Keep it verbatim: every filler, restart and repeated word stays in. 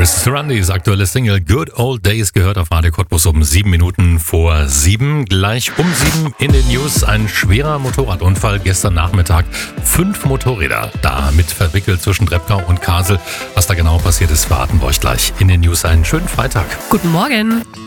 Ist Rundys aktuelle Single Good Old Days gehört auf Radio Cottbus um sieben Minuten vor sieben. Gleich um sieben in den News ein schwerer Motorradunfall gestern Nachmittag. Fünf Motorräder damit verwickelt zwischen Treppkau und Kasel. Was da genau passiert ist, verraten wir euch gleich in den News. Einen schönen Freitag. Guten Morgen.